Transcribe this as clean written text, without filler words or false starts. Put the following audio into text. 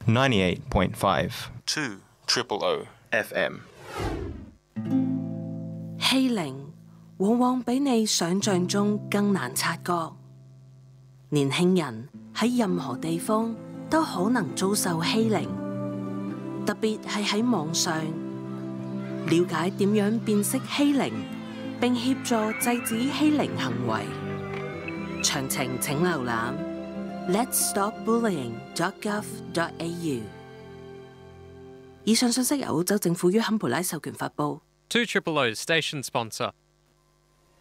98.5 2 O FM。 欺凌往往比你想象中更難察覺。年輕人喺任何地方都可能遭受欺凌，特別係喺網上。了解點樣辨識欺凌，並協助制止欺凌行為。詳情請瀏覽 letsstopbullying.gov.au。以上信息由澳洲政府於坎培拉授權發布。 2 Station sponsor.